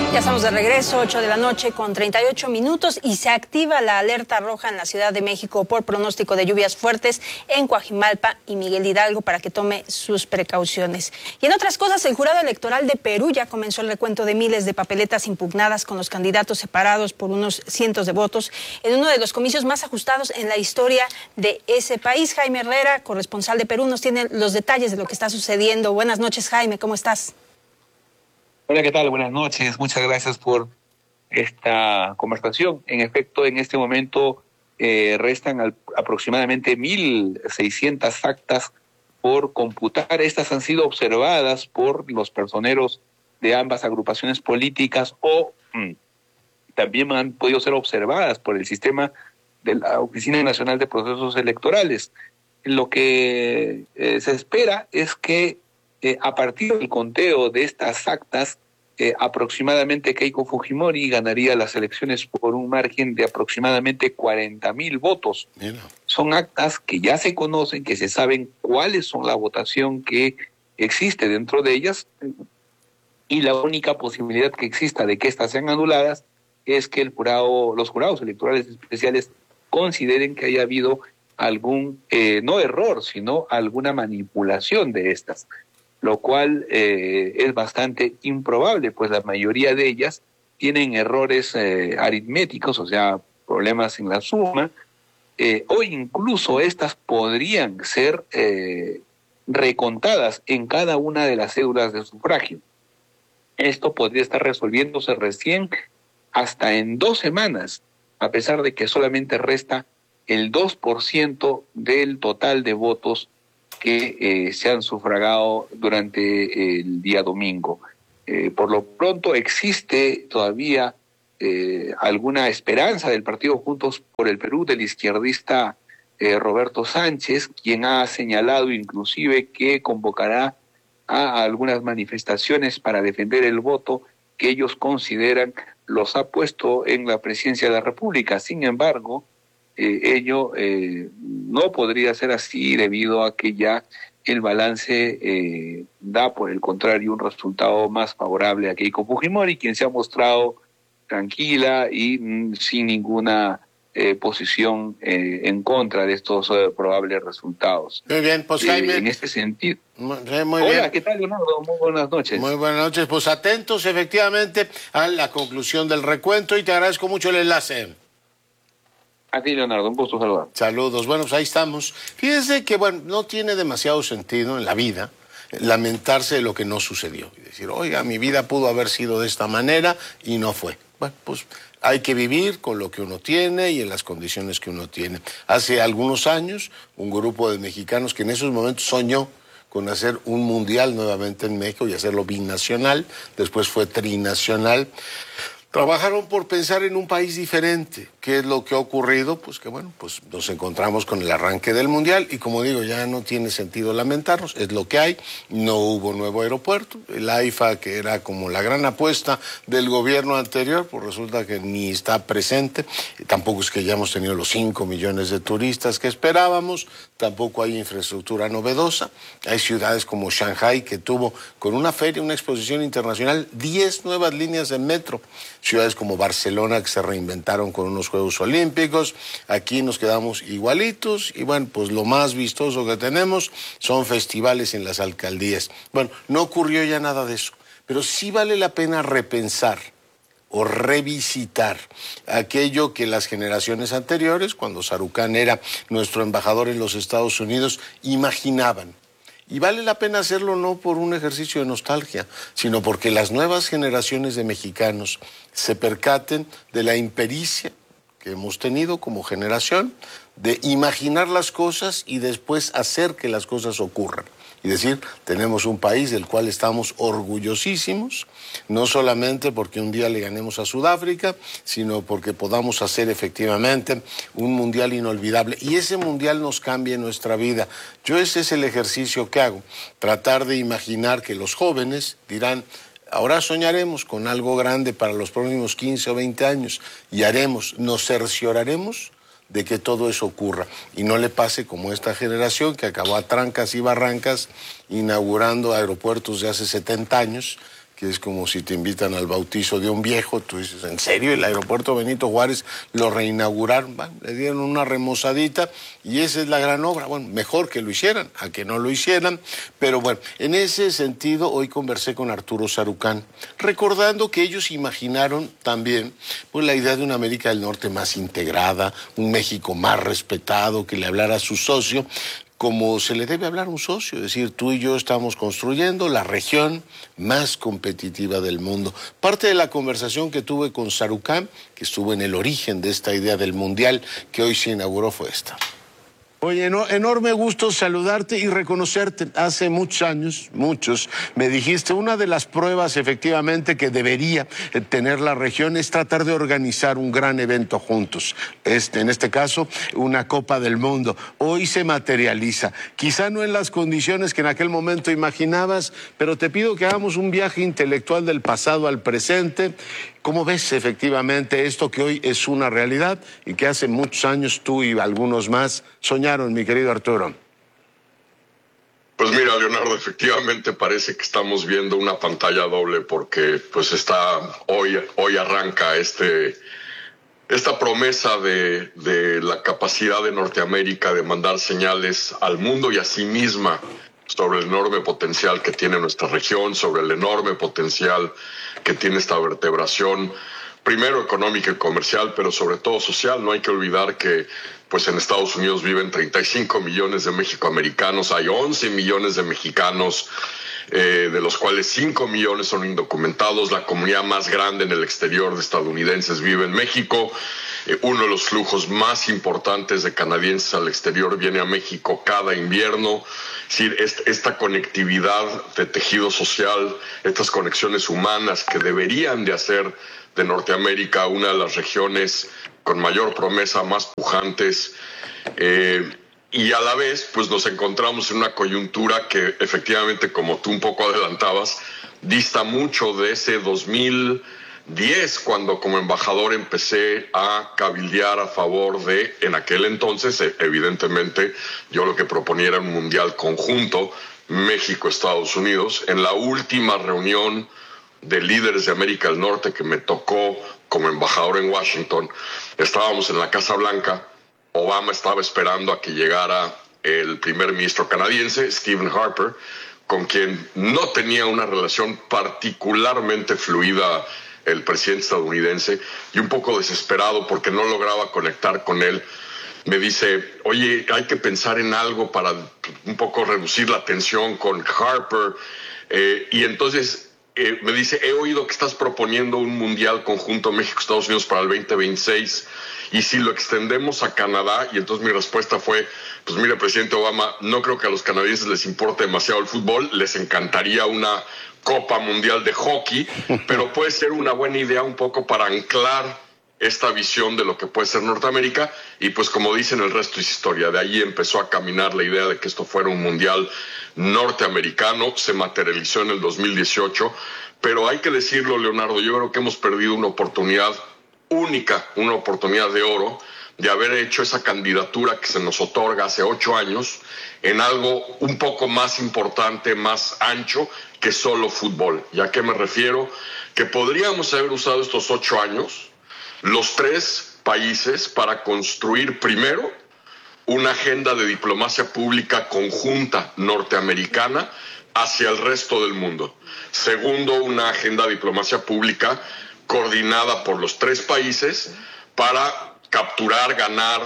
Ya estamos de regreso, 8 de la noche con 38 minutos y se activa la alerta roja en la Ciudad de México por pronóstico de lluvias fuertes en Coajimalpa y Miguel Hidalgo para que tome sus precauciones. Y en otras cosas, el jurado electoral de Perú ya comenzó el recuento de miles de papeletas impugnadas con los candidatos separados por unos cientos de votos en uno de los comicios más ajustados en la historia de ese país. Jaime Herrera, corresponsal de Perú, nos tiene los detalles de lo que está sucediendo. Buenas noches, Jaime, ¿cómo estás? Hola, ¿qué tal? Buenas noches. Muchas gracias por esta conversación. En efecto, en este momento restan aproximadamente 1.600 actas por computar. Estas han sido observadas por los personeros de ambas agrupaciones políticas o también han podido ser observadas por el sistema de la Oficina Nacional de Procesos Electorales. Lo que se espera es que a partir del conteo de estas actas, aproximadamente Keiko Fujimori ganaría las elecciones por un margen de aproximadamente 40.000 votos. Mira. Son actas que ya se conocen, que se saben cuáles son la votación que existe dentro de ellas, y la única posibilidad que exista de que estas sean anuladas es que los jurados electorales especiales consideren que haya habido algún, no error, sino alguna manipulación de estas, lo cual es bastante improbable, pues la mayoría de ellas tienen errores aritméticos, o sea, problemas en la suma, o incluso estas podrían ser recontadas en cada una de las cédulas de sufragio. Esto podría estar resolviéndose recién hasta en 2 semanas, a pesar de que solamente resta el 2% del total de votos que se han sufragado durante el día domingo. Por lo pronto existe todavía alguna esperanza del partido Juntos por el Perú, del izquierdista Roberto Sánchez, quien ha señalado inclusive que convocará a algunas manifestaciones para defender el voto que ellos consideran los ha puesto en la presidencia de la República. Sin embargo, ello no podría ser así debido a que ya el balance da, por el contrario, un resultado más favorable a Keiko Fujimori, quien se ha mostrado tranquila y sin ninguna posición en contra de estos probables resultados. Muy bien, pues Jaime. En este sentido. Muy Hola, bien. ¿qué tal, Leonardo? Muy buenas noches. Muy buenas noches, pues atentos efectivamente a la conclusión del recuento y te agradezco mucho el enlace. A ti, Leonardo, un gusto saludar. Saludos. Bueno, pues ahí estamos. Fíjense que, bueno, no tiene demasiado sentido en la vida lamentarse de lo que no sucedió. Y decir, oiga, mi vida pudo haber sido de esta manera y no fue. Bueno, pues hay que vivir con lo que uno tiene y en las condiciones que uno tiene. Hace algunos años, un grupo de mexicanos que en esos momentos soñó con hacer un mundial nuevamente en México y hacerlo binacional, después fue trinacional. Trabajaron por pensar en un país diferente. ¿Qué es lo que ha ocurrido? Pues que bueno, pues nos encontramos con el arranque del Mundial y como digo, ya no tiene sentido lamentarnos, es lo que hay. No hubo nuevo aeropuerto. El AIFA, que era como la gran apuesta del gobierno anterior, pues resulta que ni está presente. Tampoco es que hayamos tenido los 5 millones de turistas que esperábamos. Tampoco hay infraestructura novedosa. Hay ciudades como Shanghái que tuvo con una feria, una exposición internacional, 10 nuevas líneas de metro. Ciudades como Barcelona que se reinventaron con unos Juegos Olímpicos. Aquí nos quedamos igualitos y bueno, pues lo más vistoso que tenemos son festivales en las alcaldías. Bueno, no ocurrió ya nada de eso, pero sí vale la pena repensar o revisitar aquello que las generaciones anteriores, cuando Sarucán era nuestro embajador en los Estados Unidos, imaginaban. Y vale la pena hacerlo no por un ejercicio de nostalgia, sino porque las nuevas generaciones de mexicanos se percaten de la impericia que hemos tenido como generación de imaginar las cosas y después hacer que las cosas ocurran. Y decir, tenemos un país del cual estamos orgullosísimos, no solamente porque un día le ganemos a Sudáfrica, sino porque podamos hacer efectivamente un mundial inolvidable. Y ese mundial nos cambie nuestra vida. Yo ese es el ejercicio que hago, tratar de imaginar que los jóvenes dirán, ahora soñaremos con algo grande para los próximos 15 o 20 años y nos cercioraremos de que todo eso ocurra y no le pase como esta generación que acabó a trancas y barrancas inaugurando aeropuertos de hace 70 años que es como si te invitan al bautizo de un viejo, tú dices, ¿en serio? El aeropuerto Benito Juárez lo reinauguraron, bueno, le dieron una remozadita y esa es la gran obra. Bueno, mejor que lo hicieran, a que no lo hicieran, pero bueno, en ese sentido hoy conversé con Arturo Sarucán, recordando que ellos imaginaron también pues, la idea de una América del Norte más integrada, un México más respetado, que le hablara a su socio, como se le debe hablar a un socio, es decir, tú y yo estamos construyendo la región más competitiva del mundo. Parte de la conversación que tuve con Sarucán, que estuvo en el origen de esta idea del Mundial que hoy se inauguró, fue esta. Oye, enorme gusto saludarte y reconocerte. Hace muchos años, me dijiste, una de las pruebas efectivamente que debería tener la región es tratar de organizar un gran evento juntos. En este caso, una Copa del Mundo. Hoy se materializa. Quizá no en las condiciones que en aquel momento imaginabas, pero te pido que hagamos un viaje intelectual del pasado al presente. ¿Cómo ves efectivamente esto que hoy es una realidad y que hace muchos años tú y algunos más soñaron, mi querido Arturo? Pues mira, Leonardo, efectivamente parece que estamos viendo una pantalla doble porque pues hoy arranca esta promesa de la capacidad de Norteamérica de mandar señales al mundo y a sí misma sobre el enorme potencial que tiene nuestra región, sobre el enorme potencial que tiene esta vertebración, primero económica y comercial, pero sobre todo social. No hay que olvidar que pues en Estados Unidos viven 35 millones de mexicoamericanos, hay 11 millones de mexicanos, de los cuales 5 millones son indocumentados. La comunidad más grande en el exterior de estadounidenses vive en México. Uno de los flujos más importantes de canadienses al exterior viene a México cada invierno. Es decir, esta conectividad de tejido social, estas conexiones humanas que deberían de hacer de Norteamérica una de las regiones con mayor promesa, más pujantes, y a la vez pues nos encontramos en una coyuntura que efectivamente, como tú un poco adelantabas, dista mucho de ese 2010, cuando como embajador empecé a cabildear a favor de, en aquel entonces, evidentemente, yo lo que proponía era un mundial conjunto, México-Estados Unidos. En la última reunión de líderes de América del Norte que me tocó como embajador en Washington, estábamos en la Casa Blanca. Obama estaba esperando a que llegara el primer ministro canadiense, Stephen Harper, con quien no tenía una relación particularmente fluida el presidente estadounidense, y un poco desesperado porque no lograba conectar con él, me dice, oye, hay que pensar en algo para un poco reducir la tensión con Harper, y entonces me dice, he oído que estás proponiendo un mundial conjunto México-Estados Unidos para el 2026, y si lo extendemos a Canadá. Y entonces mi respuesta fue, pues mire, presidente Obama, no creo que a los canadienses les importe demasiado el fútbol, les encantaría una Copa Mundial de Hockey, pero puede ser una buena idea un poco para anclar esta visión de lo que puede ser Norteamérica. Y pues como dicen, el resto es historia. De ahí empezó a caminar la idea de que esto fuera un mundial norteamericano, se materializó en el 2018, pero hay que decirlo, Leonardo, yo creo que hemos perdido una oportunidad única, una oportunidad de oro, de haber hecho esa candidatura que se nos otorga hace 8 años en algo un poco más importante, más ancho que solo fútbol. ¿Y a qué me refiero? Que podríamos haber usado estos 8 años, los 3 países, para construir primero una agenda de diplomacia pública conjunta norteamericana hacia el resto del mundo. Segundo, una agenda de diplomacia pública coordinada por los 3 países para capturar, ganar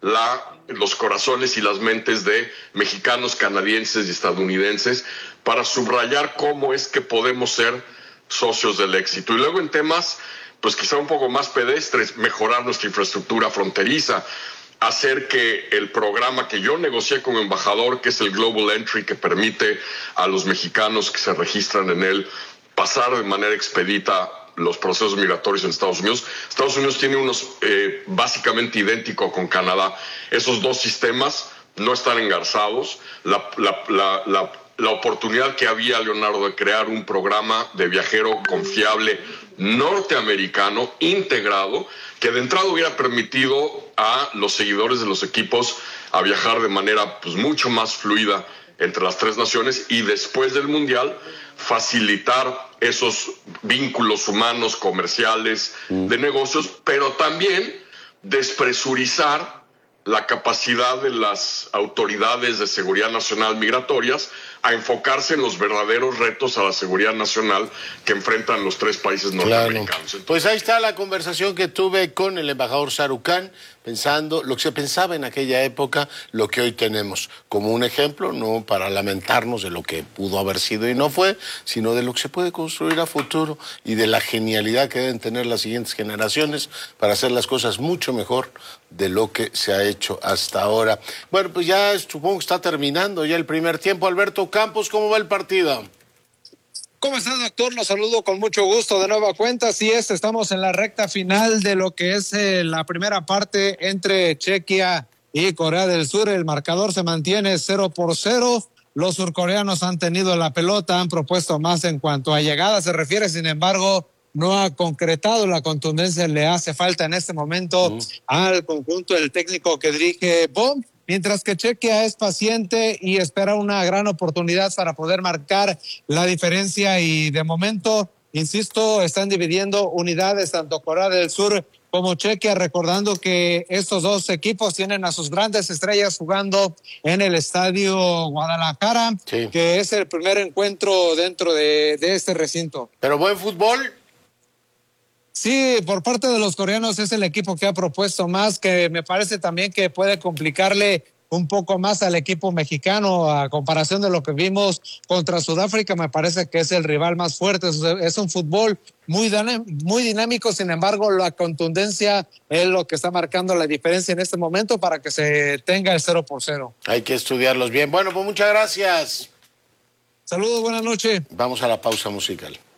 los corazones y las mentes de mexicanos, canadienses y estadounidenses, para subrayar cómo es que podemos ser socios del éxito. Y luego en temas, pues quizá un poco más pedestres, mejorar nuestra infraestructura fronteriza, hacer que el programa que yo negocié como embajador, que es el Global Entry, que permite a los mexicanos que se registran en él pasar de manera expedita los procesos migratorios en Estados Unidos. Estados Unidos tiene unos básicamente idénticos con Canadá. Esos 2 sistemas no están engarzados. La oportunidad que había, Leonardo, de crear un programa de viajero confiable norteamericano integrado, que de entrada hubiera permitido a los seguidores de los equipos a viajar de manera pues mucho más fluida entre las 3 naciones, y después del Mundial facilitar esos vínculos humanos, comerciales, de negocios, pero también despresurizar la capacidad de las autoridades de seguridad nacional migratorias a enfocarse en los verdaderos retos a la seguridad nacional que enfrentan los 3 países norteamericanos. Claro. Pues ahí está la conversación que tuve con el embajador Shahrukh Khan, pensando lo que se pensaba en aquella época, lo que hoy tenemos, como un ejemplo, no para lamentarnos de lo que pudo haber sido y no fue, sino de lo que se puede construir a futuro y de la genialidad que deben tener las siguientes generaciones para hacer las cosas mucho mejor de lo que se ha hecho hasta ahora. Bueno, pues ya supongo que está terminando ya el primer tiempo. Alberto Campos, ¿cómo va el partido? ¿Cómo estás, doctor? Los saludo con mucho gusto de nueva cuenta. Así es, estamos en la recta final de lo que es la primera parte entre Chequia y Corea del Sur. El marcador se mantiene 0-0. Los surcoreanos han tenido la pelota, han propuesto más en cuanto a llegada se refiere, sin embargo, no ha concretado. La contundencia le hace falta en este momento al conjunto del técnico que dirige Bond. Mientras que Chequia es paciente y espera una gran oportunidad para poder marcar la diferencia y de momento, insisto, están dividiendo unidades tanto Corea del Sur como Chequia, recordando que estos dos equipos tienen a sus grandes estrellas jugando en el Estadio Guadalajara, sí, que es el primer encuentro dentro de este recinto. ¿Pero buen fútbol? Sí, por parte de los coreanos es el equipo que ha propuesto más, que me parece también que puede complicarle un poco más al equipo mexicano a comparación de lo que vimos contra Sudáfrica. Me parece que es el rival más fuerte. Es un fútbol muy dinámico, sin embargo la contundencia es lo que está marcando la diferencia en este momento para que se tenga el 0-0. Hay que estudiarlos bien. Bueno, pues muchas gracias. Saludos, buenas noches. Vamos a la pausa musical.